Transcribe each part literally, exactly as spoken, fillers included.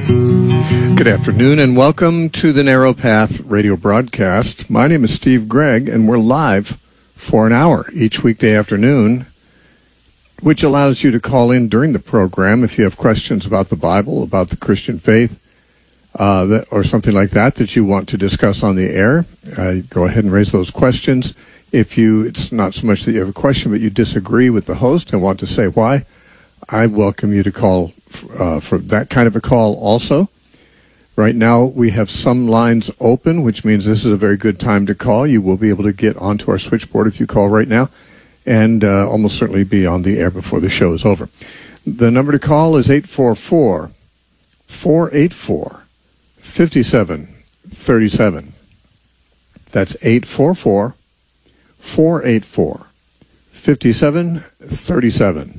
Good afternoon and welcome to the Narrow Path radio broadcast. My name is Steve Gregg and we're live for an hour each weekday afternoon, which allows you to call in during the program if you have questions about the Bible, about the Christian faith, uh, that, or something like that that you want to discuss on the air. Uh, go ahead and raise those questions. If you, it's not so much that you have a question, but you disagree with the host and want to say why, I welcome you to call uh, for that kind of a call also. Right now, we have some lines open, which means this is a very good time to call. You will be able to get onto our switchboard if you call right now, and uh, almost certainly be on the air before the show is over. The number to call is eight four four, four eight four, five seven three seven. That's eight four four, four eight four, five seven three seven.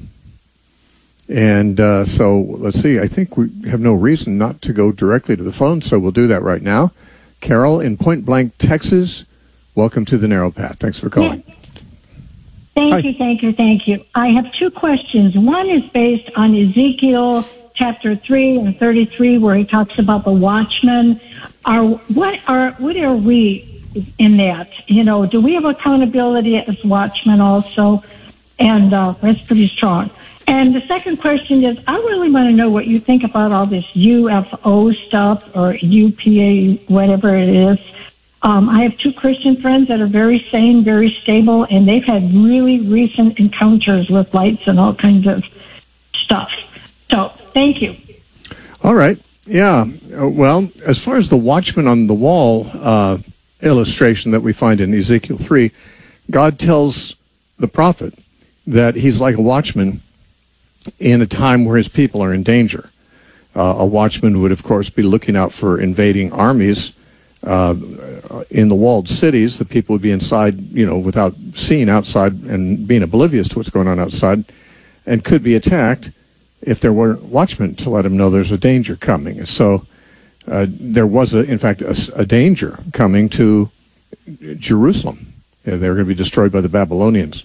And uh, so, let's see, I think we have no reason not to go directly to the phone, so we'll do that right now. Carol in Point Blank, Texas, welcome to the Narrow Path. Thanks for calling. Yeah. Thank Hi. you, thank you, thank you. I have two questions. One is based on Ezekiel chapter three and thirty-three, where he talks about the watchmen. Are what are what are we in that? You know, do we have accountability as watchmen also? And uh, that's pretty strong. And the second question is, I really want to know what you think about all this U F O stuff or U P A, whatever it is. Um, I have two Christian friends that are very sane, very stable, and they've had really recent encounters with lights and all kinds of stuff. So, thank you. All right. Yeah. Uh, well, as far as the watchman on the wall uh, illustration that we find in Ezekiel three, God tells the prophet that he's like a watchman in a time where his people are in danger. Uh, a watchman would, of course, be looking out for invading armies uh, in the walled cities. The people would be inside, you know, without seeing outside and being oblivious to what's going on outside, and could be attacked if there weren't watchmen to let them know there's a danger coming. So uh, there was, a, in fact, a, a danger coming to Jerusalem. They were going to be destroyed by the Babylonians.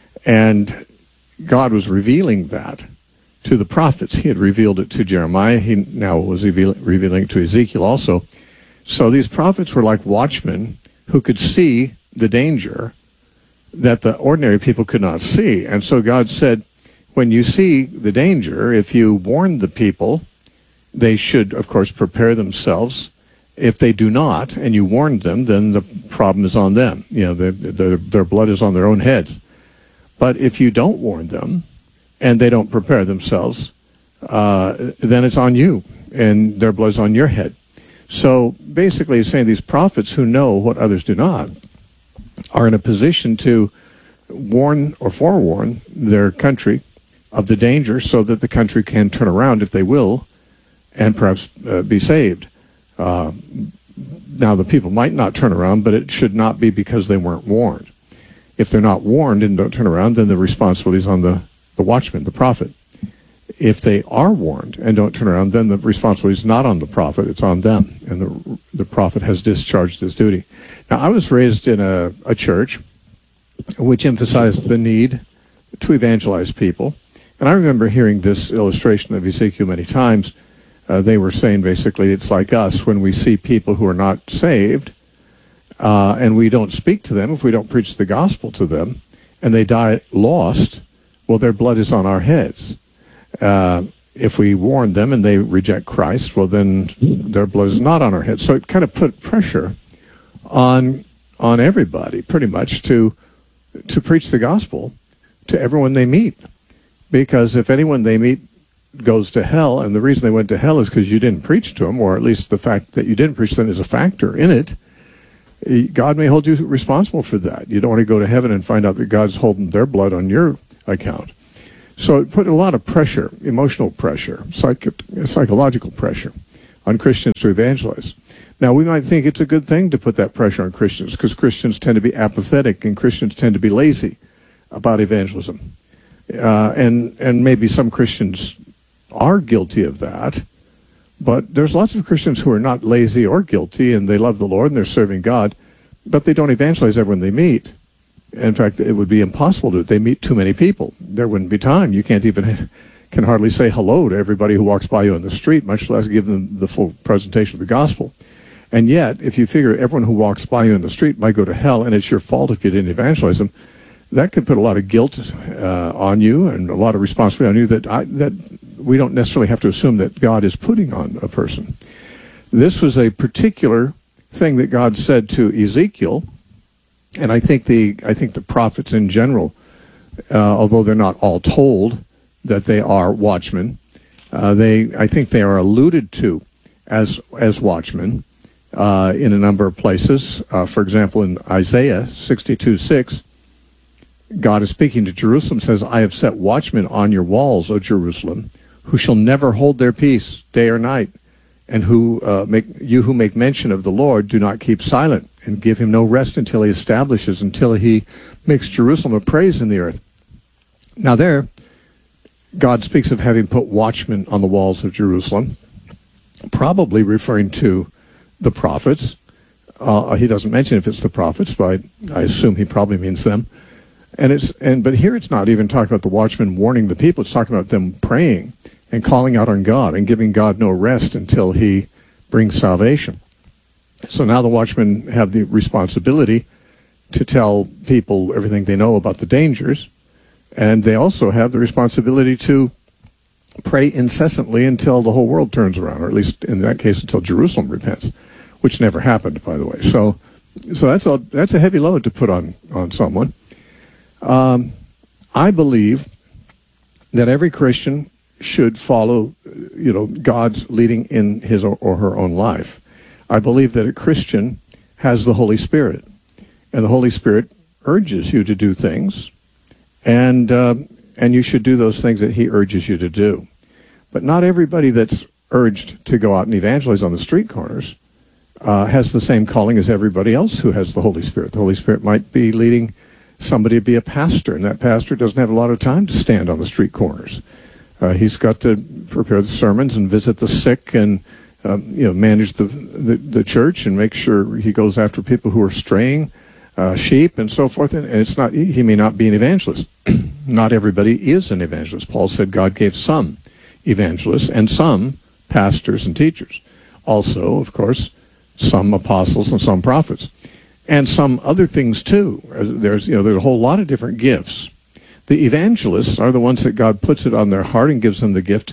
And God was revealing that to the prophets. He had revealed it to Jeremiah. He now was reveal, revealing it to Ezekiel also. So these prophets were like watchmen who could see the danger that the ordinary people could not see. And so God said, when you see the danger, if you warn the people, they should, of course, prepare themselves. If they do not, and you warned them, then the problem is on them. You know, their, their, their blood is on their own heads. But if you don't warn them and they don't prepare themselves, uh, then it's on you and their blood's on your head. So basically he's saying these prophets who know what others do not are in a position to warn or forewarn their country of the danger so that the country can turn around if they will and perhaps uh, be saved. Uh, now the people might not turn around, but it should not be because they weren't warned. If they're not warned and don't turn around, then the responsibility is on the, the watchman, the prophet. If they are warned and don't turn around, then the responsibility is not on the prophet, it's on them. And the, the prophet has discharged his duty. Now, I was raised in a, a church which emphasized the need to evangelize people. And I remember hearing this illustration of Ezekiel many times. Uh, they were saying basically it's like us when we see people who are not saved, Uh, and we don't speak to them, if we don't preach the gospel to them, and they die lost, well, their blood is on our heads. Uh, if we warn them and they reject Christ, well, then their blood is not on our heads. So it kind of put pressure on on everybody, pretty much, to to preach the gospel to everyone they meet. Because if anyone they meet goes to hell, and the reason they went to hell is because you didn't preach to them, or at least the fact that you didn't preach to them is a factor in it, God may hold you responsible for that. You don't want to go to heaven and find out that God's holding their blood on your account. So it put a lot of pressure, emotional pressure, psych- psychological pressure on Christians to evangelize. Now, we might think it's a good thing to put that pressure on Christians because Christians tend to be apathetic and Christians tend to be lazy about evangelism. Uh, and, and maybe some Christians are guilty of that. But there's lots of Christians who are not lazy or guilty, and they love the Lord, and they're serving God, but they don't evangelize everyone they meet. In fact, it would be impossible to. They meet too many people. There wouldn't be time. You can't even can hardly say hello to everybody who walks by you on the street, much less give them the full presentation of the gospel. And yet, if you figure everyone who walks by you in the street might go to hell, and it's your fault if you didn't evangelize them, that could put a lot of guilt uh, on you and a lot of responsibility on you that I, that we don't necessarily have to assume that God is putting on a person. This was a particular thing that God said to Ezekiel, and I think the I think the prophets in general, uh, although they're not all told that they are watchmen, uh, they I think they are alluded to as as watchmen uh, in a number of places. Uh, for example, in Isaiah sixty-two six, God is speaking to Jerusalem, says, "I have set watchmen on your walls, O Jerusalem, who shall never hold their peace day or night, and who uh, make you who make mention of the Lord do not keep silent, and give him no rest until he establishes, until he makes Jerusalem a praise in the earth." Now there, God speaks of having put watchmen on the walls of Jerusalem, probably referring to the prophets. Uh, he doesn't mention if it's the prophets, but I, I assume he probably means them. And it's and but here it's not even talking about the watchmen warning the people. It's talking about them praying and calling out on God and giving God no rest until he brings salvation. So now the watchmen have the responsibility to tell people everything they know about the dangers, and they also have the responsibility to pray incessantly until the whole world turns around, or at least in that case until Jerusalem repents, which never happened, by the way. So so that's a, that's a heavy load to put on, on someone. Um, I believe that every Christian should follow, you know, God's leading in his or, or her own life. I believe that a Christian has the Holy Spirit, and the Holy Spirit urges you to do things, and uh, and you should do those things that he urges you to do. But not everybody that's urged to go out and evangelize on the street corners uh, has the same calling as everybody else who has the Holy Spirit. The Holy Spirit might be leading somebody to be a pastor, and that pastor doesn't have a lot of time to stand on the street corners. Uh, he's got to prepare the sermons and visit the sick and um, you know manage the, the the church and make sure he goes after people who are straying, uh, sheep and so forth. And, and it's not he may not be an evangelist. Not everybody is an evangelist. Paul said God gave some evangelists and some pastors and teachers. Also, of course, some apostles and some prophets, and some other things too. There's you know there's a whole lot of different gifts. The evangelists are the ones that God puts it on their heart and gives them the gift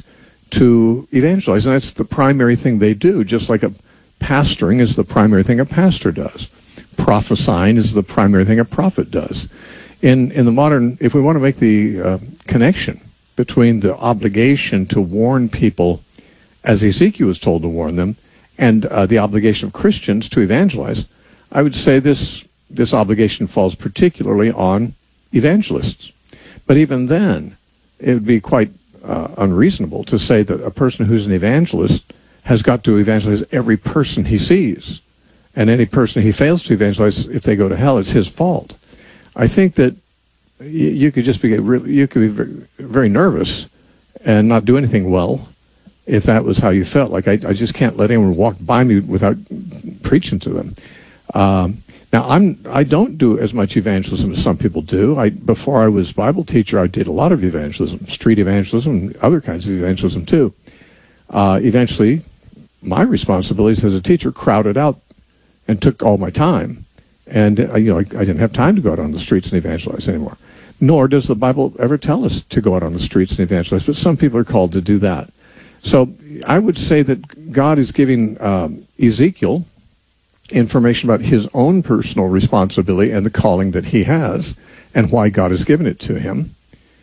to evangelize. And that's the primary thing they do, just like a pastoring is the primary thing a pastor does. Prophesying is the primary thing a prophet does. In in the modern, if we want to make the uh, connection between the obligation to warn people, as Ezekiel was told to warn them, and uh, the obligation of Christians to evangelize, I would say this this obligation falls particularly on evangelists. But even then, it would be quite uh, unreasonable to say that a person who's an evangelist has got to evangelize every person he sees. And any person he fails to evangelize, if they go to hell, it's his fault. I think that y- you could just be really, you could be very, very nervous and not do anything well if that was how you felt. Like, I, I just can't let anyone walk by me without preaching to them. Um, Now, I'm, I don't do as much evangelism as some people do. I, before I was Bible teacher, I did a lot of evangelism, street evangelism, and other kinds of evangelism too. Uh, eventually, my responsibilities as a teacher crowded out and took all my time. And uh, you know, I, I didn't have time to go out on the streets and evangelize anymore. Nor does the Bible ever tell us to go out on the streets and evangelize, but some people are called to do that. So I would say that God is giving um, Ezekiel information about his own personal responsibility and the calling that he has and why God has given it to him.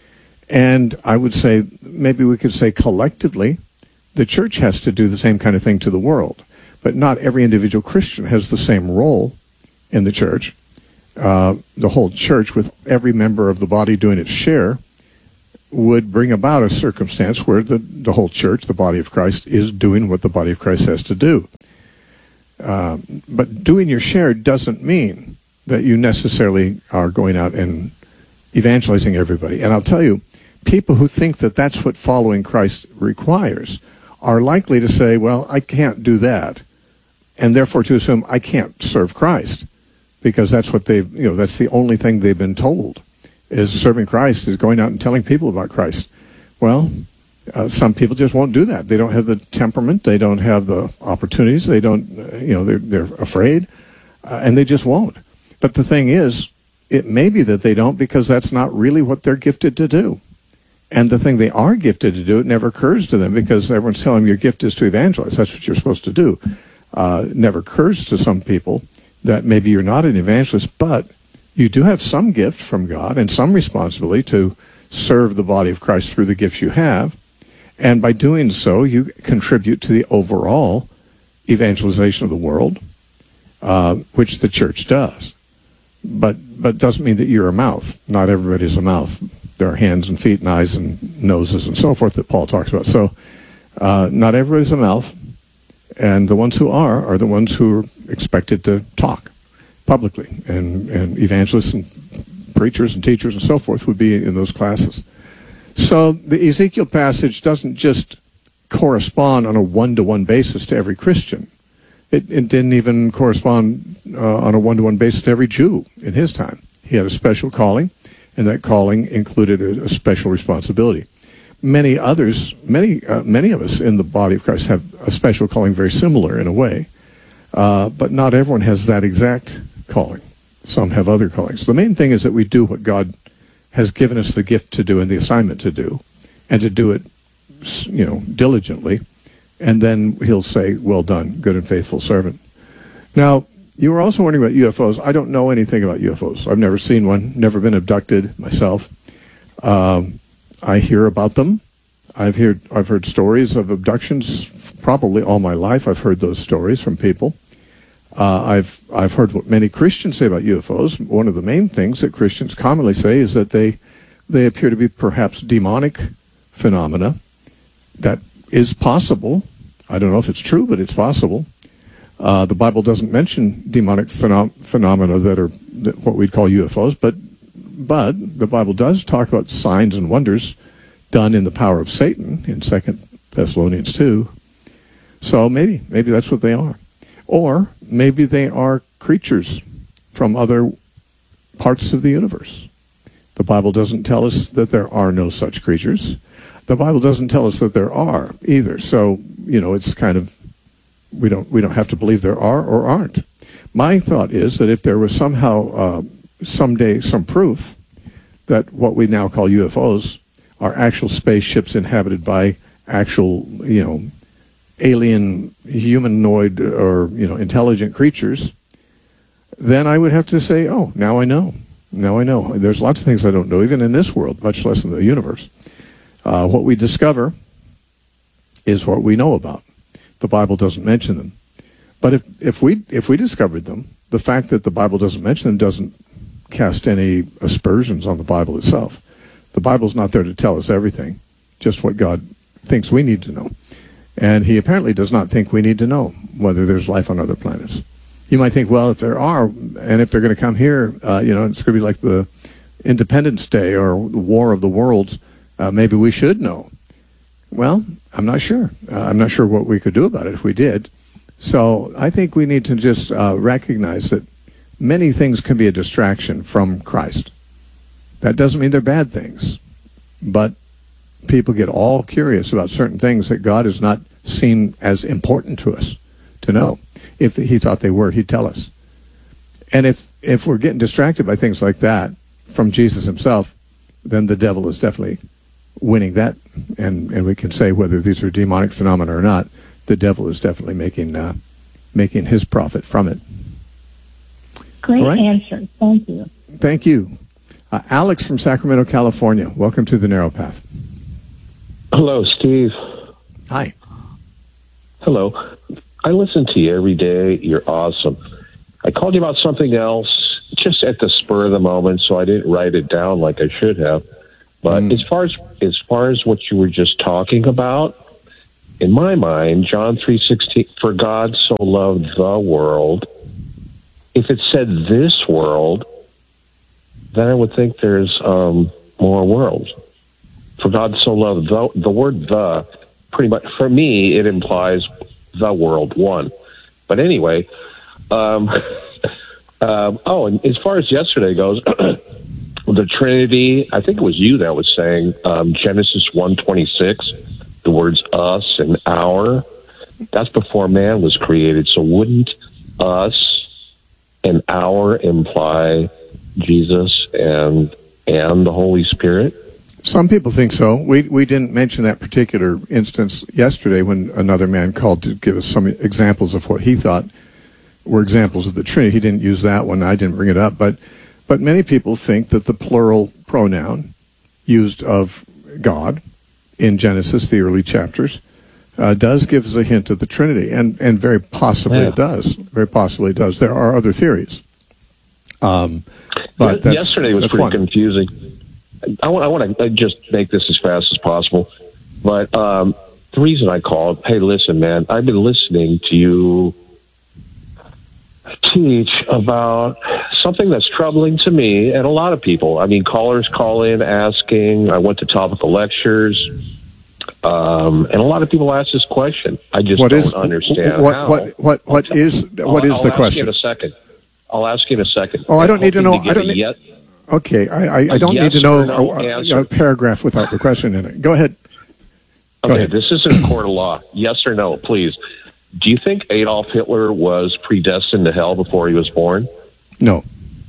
And I would say, maybe we could say collectively, the church has to do the same kind of thing to the world. But not every individual Christian has the same role in the church. Uh, the whole church, with every member of the body doing its share, would bring about a circumstance where the, the whole church, the body of Christ, is doing what the body of Christ has to do. Uh, but doing your share doesn't mean that you necessarily are going out and evangelizing everybody. And I'll tell you, people who think that that's what following Christ requires are likely to say, well, I can't do that, and therefore to assume I can't serve Christ, because that's what they've, you know, that's the only thing they've been told, is serving Christ is going out and telling people about Christ. Well, Uh, some people just won't do that. They don't have the temperament. They don't have the opportunities. They don't, uh, you know, they're, they're afraid, uh, and they just won't. But the thing is, it may be that they don't because that's not really what they're gifted to do. And the thing they are gifted to do, it never occurs to them because everyone's telling them your gift is to evangelize. That's what you're supposed to do. Uh, it never occurs to some people that maybe you're not an evangelist, but you do have some gift from God and some responsibility to serve the body of Christ through the gifts you have. And by doing so, you contribute to the overall evangelization of the world, uh, which the church does. But but doesn't mean that you're a mouth. Not everybody's a mouth. There are hands and feet and eyes and noses and so forth that Paul talks about. So uh, not everybody's a mouth. And the ones who are are the ones who are expected to talk publicly. And, and evangelists and preachers and teachers and so forth would be in those classes. So the Ezekiel passage doesn't just correspond on a one-to-one basis to every Christian. It, it didn't even correspond uh, on a one-to-one basis to every Jew in his time. He had a special calling, and that calling included a, a special responsibility. Many others, many uh, many of us in the body of Christ have a special calling very similar in a way, uh, but not everyone has that exact calling. Some have other callings. The main thing is that we do what God has given us the gift to do and the assignment to do, and to do it, you know, diligently, and then he'll say, well done, good and faithful servant. Now, you were also wondering about U F Os. I don't know anything about U F Os. I've never seen one, never been abducted myself. Um, I hear about them. I've heard, I've heard stories of abductions probably all my life. I've heard those stories from people. Uh, I've I've heard what many Christians say about U F Os. One of the main things that Christians commonly say is that they they appear to be perhaps demonic phenomena. That is possible. I don't know if it's true, but it's possible. Uh, the Bible doesn't mention demonic phenom- phenomena that are that what we'd call U F Os, but but the Bible does talk about signs and wonders done in the power of Satan in Second Thessalonians two. So maybe maybe that's what they are. Or maybe they are creatures from other parts of the universe. The Bible doesn't tell us that there are no such creatures. The Bible doesn't tell us that there are either. So, you know, it's kind of, we don't we don't have to believe there are or aren't. My thought is that if there was somehow, uh, someday, some proof that what we now call U F Os are actual spaceships inhabited by actual, you know, alien humanoid or, you know, intelligent creatures, then I would have to say, oh, now I know. Now I know. There's lots of things I don't know, even in this world, much less in the universe. Uh, what we discover is what we know about. The Bible doesn't mention them. But if, if we if we discovered them, the fact that the Bible doesn't mention them doesn't cast any aspersions on the Bible itself. The Bible's not there to tell us everything, just what God thinks we need to know. And he apparently does not think we need to know whether there's life on other planets. You might think, well, if there are, and if they're going to come here, uh, you know, it's going to be like the Independence Day or the War of the Worlds, uh, maybe we should know. Well, I'm not sure. Uh, I'm not sure what we could do about it if we did. So I think we need to just uh, recognize that many things can be a distraction from Christ. That doesn't mean they're bad things, but people get all curious about certain things that God has not seen as important to us to know. If he thought they were, he'd tell us. And if, if we're getting distracted by things like that from Jesus himself, then the devil is definitely winning that. And, and we can say whether these are demonic phenomena or not, the devil is definitely making uh, making his profit from it. Great right? answer. Thank you. Thank you. Uh, Alex from Sacramento, California. Welcome to The Narrow Path. Hello, Steve. Hi. Hello. I listen to you every day. You're awesome. I called you about something else just at the spur of the moment, so I didn't write it down like I should have. But mm. as far as as far as what you were just talking about, in my mind, John three sixteen, for God so loved the world. If it said this world, then I would think there's um, more worlds. For God so loved the, the word the, pretty much, for me, it implies the world, one. But anyway, um, um, oh, and as far as yesterday goes, the Trinity, I think it was you that was saying um, Genesis one twenty-six. the words us and our, that's before man was created. So wouldn't us and our imply Jesus and and the Holy Spirit? Some people think so. We we didn't mention that particular instance yesterday when another man called to give us some examples of what he thought were examples of the Trinity. He didn't use that one. I didn't bring it up. But but many people think that the plural pronoun used of God in Genesis, the early chapters, uh, does give us a hint of the Trinity. And, and very possibly Yeah. it does. Very possibly it does. There are other theories. Um, but Ye- that's, yesterday was that's pretty one. confusing. I want, I want to just make this as fast as possible. But um, the reason I called, hey, listen, man, I've been listening to you teach about something that's troubling to me and a lot of people. I mean, callers call in asking. I went to topical lectures, um, and a lot of people ask this question. I just What don't is understand what how. what what what is what I'll, is I'll the ask question? You in a second. I'll ask you in a second. Oh, I don't I'm need to know. hoping I get don't a need. Yet, Okay, I I, I A don't yes need to know or no a, a, answer. a paragraph without the question in it. Go ahead. Go okay, ahead. this isn't a court of law. Yes or no, please. Do you think Adolf Hitler was predestined to hell before he was born? No.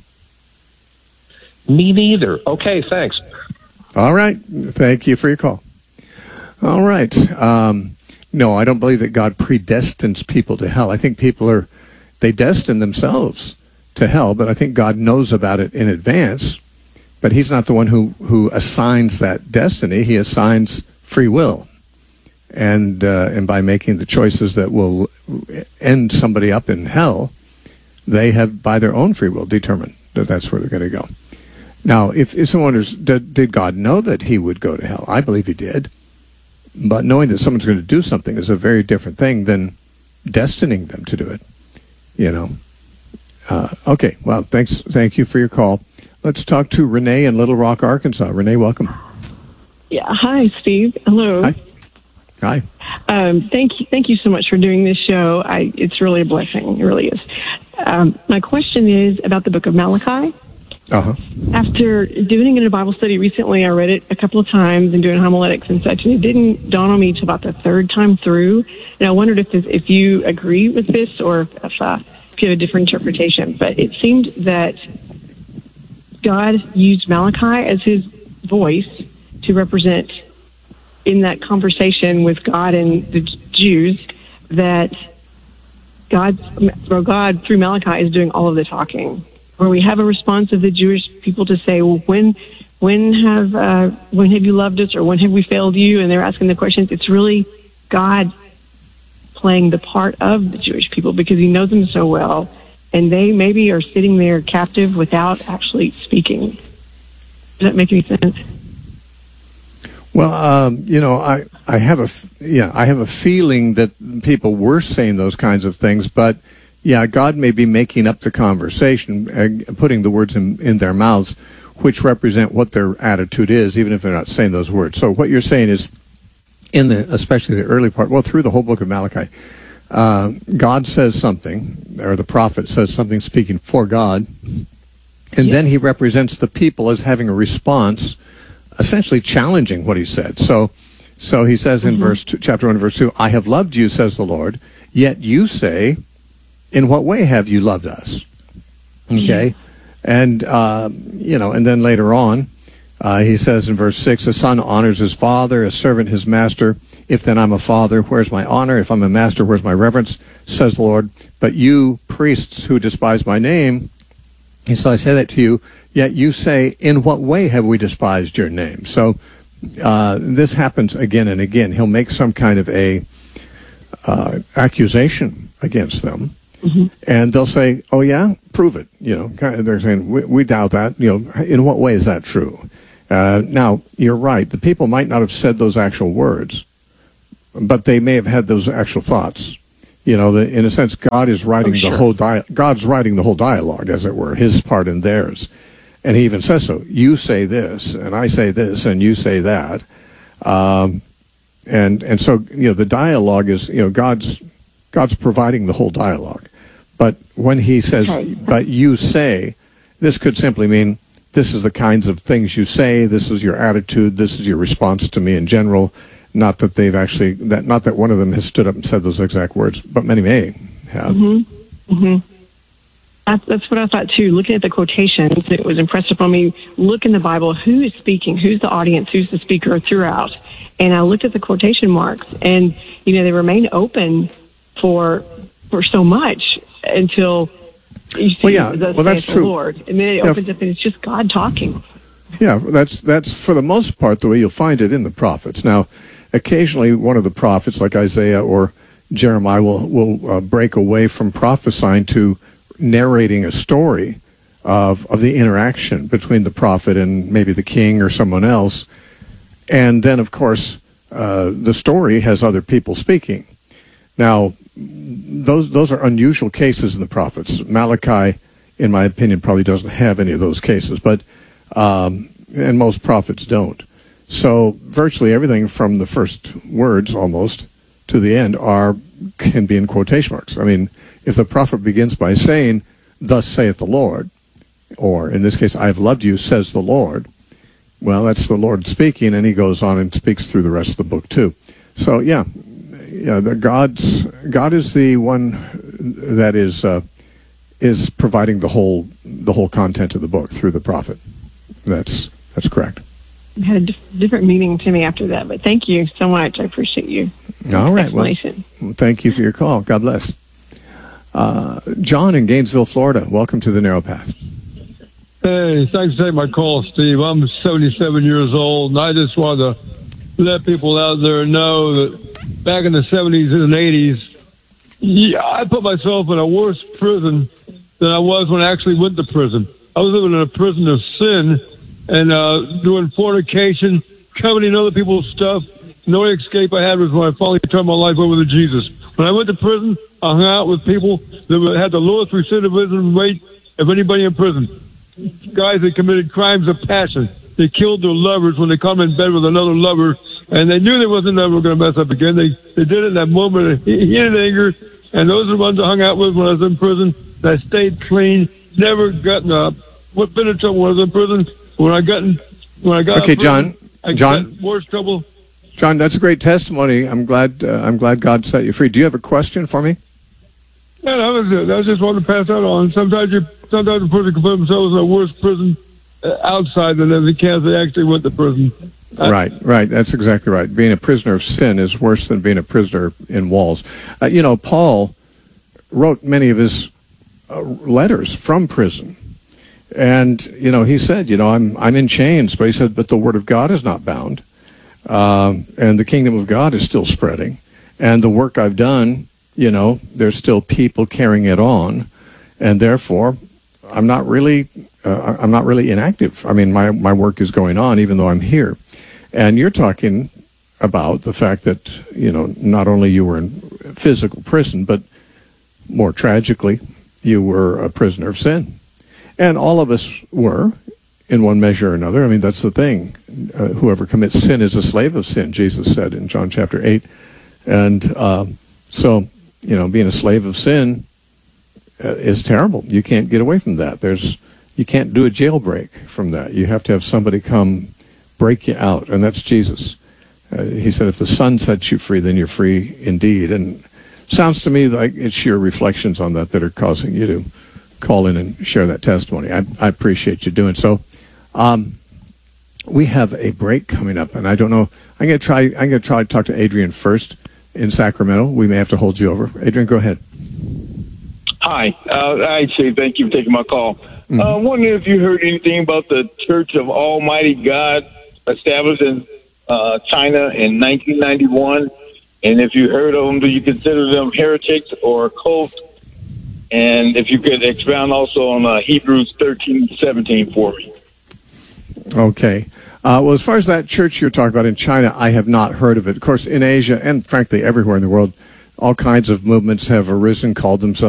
Me neither. Okay, thanks. All right. Thank you for your call. All right. Um, no, I don't believe that God predestines people to hell. I think people are, they destine themselves to hell, but I think God knows about it in advance. But he's not the one who, who assigns that destiny. He assigns free will. And, uh, and by making the choices that will end somebody up in hell, they have, by their own free will, determined that that's where they're going to go. Now, if, if someone wonders, did, did God know that he would go to hell? I believe he did. But knowing that someone's going to do something is a very different thing than destining them to do it. You know. Uh, okay, well, thanks. Thank you for your call. Let's talk to Renee in Little Rock, Arkansas. Renee, welcome. Yeah. Hi, Steve. Hello. Hi. Hi. Um, thank you. Thank you so much for doing this show. I, it's really a blessing. It really is. Um, my question is about the book of Malachi. Uh-huh. After doing it in a Bible study recently, I read it a couple of times and doing homiletics and such, and it didn't dawn on me until about the third time through. And I wondered if this, if you agree with this or if, uh, if you have a different interpretation. But it seemed that God used Malachi as his voice to represent in that conversation with God and the Jews that God, or God through Malachi is doing all of the talking. Where we have a response of the Jewish people to say, well, when, when have, uh, when have you loved us, or when have we failed you? And they're asking the questions. It's really God playing the part of the Jewish people because he knows them so well, and they maybe are sitting there captive without actually speaking. Does that make any sense? Well, um, you know, I, I have a, f- yeah, I have a feeling that people were saying those kinds of things, but yeah, God may be making up the conversation, uh, putting the words in, in their mouths, which represent what their attitude is, even if they're not saying those words. So what you're saying is, in the, especially the early part, well, through the whole book of Malachi, uh, God says something, or the prophet says something speaking for God, and Yeah. then he represents the people as having a response, essentially challenging what he said. So, so he says in Mm-hmm. verse two, chapter one, verse two, I have loved you, says the Lord, yet you say, in what way have you loved us? Okay. And, uh, you know, and then later on, uh, he says in verse six, a son honors his father, a servant his master. If then I'm a father, where's my honor? If I'm a master, where's my reverence? Says the Lord. But you priests who despise my name, and so I say that to you, yet you say, in what way have we despised your name? So uh, this happens again and again. He'll make some kind of a uh, accusation against them. Mm-hmm. And they'll say, oh, yeah, prove it. You know, kind of, they're saying, we, we doubt that. You know, in what way is that true? Uh, now, you're right. The people might not have said those actual words, but they may have had those actual thoughts. You know, the, in a sense, God is writing Oh, sure. the whole dia- God's writing the whole dialogue, as it were, his part and theirs. And he even says so. You say this, and I say this, and you say that. Um, and and so, you know, the dialogue is, you know, God's God's providing the whole dialogue. But when he says, Okay. but you say, this could simply mean this is the kinds of things you say, this is your attitude, this is your response to me in general. Not that they've actually, that not that one of them has stood up and said those exact words, but many may have. Mm-hmm. Mm-hmm. That's, that's what I thought too. Looking at the quotations, it was impressive on me. Look in the Bible, who is speaking, who's the audience, who's the speaker throughout. And I looked at the quotation marks, and you know they remain open for for so much until you see well, yeah. the, well, that's the true. Lord, and then it yeah. opens up and it's just God talking. Yeah, that's that's for the most part the way you'll find it in the prophets. Now, occasionally one of the prophets, like Isaiah or Jeremiah, will will uh, break away from prophesying to narrating a story of of the interaction between the prophet and maybe the king or someone else, and then of course uh, the story has other people speaking. Now, those those are unusual cases in the prophets. Malachi, in my opinion, probably doesn't have any of those cases, but um, and most prophets don't. So virtually everything from the first words almost to the end are can be in quotation marks. I mean, if the prophet begins by saying, "Thus saith the Lord," or in this case, "I have loved you," says the Lord, well, that's the Lord speaking, and he goes on and speaks through the rest of the book too. So yeah, yeah, the God's God is the one that is uh, is providing the whole the whole content of the book through the prophet. That's that's correct. It had a dif- different meaning to me after that, but thank you so much. I appreciate you. All right. Well, well, thank you for your call. God bless. Uh, John in Gainesville, Florida. Welcome to the Narrow Path. Hey, thanks for taking my call, Steve. I'm seventy-seven years old, and I just want to let people out there know that back in the seventies and eighties, yeah, I put myself in a worse prison than I was when I actually went to prison. I was living in a prison of sin and uh, doing fornication, coveting other people's stuff. The only escape I had was when I finally turned my life over to Jesus. When I went to prison, I hung out with people that had the lowest recidivism rate of anybody in prison. Guys that committed crimes of passion. They killed their lovers when they come in bed with another lover, and they knew they wasn't ever going to mess up again. They they did it in that moment of heated anger, and those are the ones I hung out with when I was in prison. And I stayed clean, never gotten up. What been in trouble when I was in prison? When I got in, when I got okay, in prison, John, I John, got worse trouble. John, that's a great testimony. I'm glad. Uh, I'm glad God set you free. Do you have a question for me? Yeah, that was it. I just wanted to pass that on. Sometimes you, sometimes a person can put themselves in a worse prison uh, outside than they can they actually went to prison. I, right, right. That's exactly right. Being a prisoner of sin is worse than being a prisoner in walls. Uh, you know, Paul wrote many of his uh, letters from prison. And, you know, he said, you know, I'm I'm in chains, but he said, but the word of God is not bound. Um, and the kingdom of God is still spreading. And the work I've done, you know, there's still people carrying it on. And therefore, I'm not really, uh, I'm not really inactive. I mean, my, my work is going on even though I'm here. And you're talking about the fact that, you know, not only you were in physical prison, but more tragically, you were a prisoner of sin. And all of us were, in one measure or another. I mean, that's the thing. Uh, whoever commits sin is a slave of sin, Jesus said in John chapter eight. And uh, so, you know, being a slave of sin uh, is terrible. You can't get away from that. There's, you can't do a jailbreak from that. You have to have somebody come break you out, and that's Jesus. Uh, he said, if the Son sets you free, then you're free indeed. And sounds to me like it's your reflections on that that are causing you to call in and share that testimony. I, I appreciate you doing so. Um, we have a break coming up, and I don't know. I'm going to try. I'm going to try to talk to Adrian first in Sacramento. We may have to hold you over. Adrian, go ahead. Hi. Uh, actually, thank you for taking my call. Mm-hmm. Uh, I'm wondering if you heard anything about the Church of Almighty God established in uh, China in nineteen ninety-one, and if you heard of them, do you consider them heretics or a cult? And if you could expound also on uh, Hebrews thirteen seventeen for me. Okay. Uh, well, as far as that church you're talking about in China, I have not heard of it. Of course, in Asia and frankly everywhere in the world, all kinds of movements have arisen, called themselves